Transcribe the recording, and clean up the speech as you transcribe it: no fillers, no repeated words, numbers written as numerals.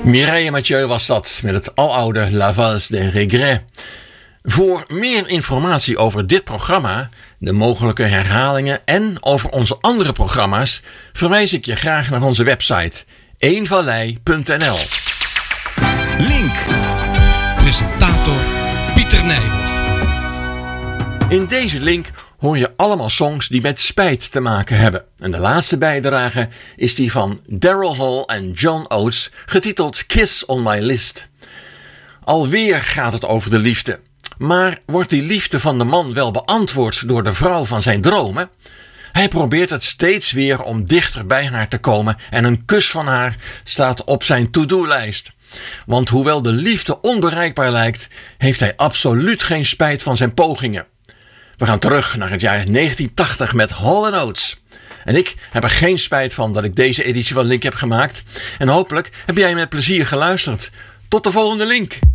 Mireille Mathieu was dat met het aloude La Valse des Regrets. Voor meer informatie over dit programma, de mogelijke herhalingen en over onze andere programma's verwijs ik je graag naar onze website eenvallei.nl. Link. Presentator Pieter Nijhoff. In deze link hoor je allemaal songs die met spijt te maken hebben. En de laatste bijdrage is die van Daryl Hall en John Oates, getiteld Kiss on My List. Alweer gaat het over de liefde. Maar wordt die liefde van de man wel beantwoord door de vrouw van zijn dromen? Hij probeert het steeds weer om dichter bij haar te komen en een kus van haar staat op zijn to-do-lijst. Want hoewel de liefde onbereikbaar lijkt, heeft hij absoluut geen spijt van zijn pogingen. We gaan terug naar het jaar 1980 met Hall & Oates. En ik heb er geen spijt van dat ik deze editie van Link heb gemaakt. En hopelijk heb jij met plezier geluisterd. Tot de volgende Link.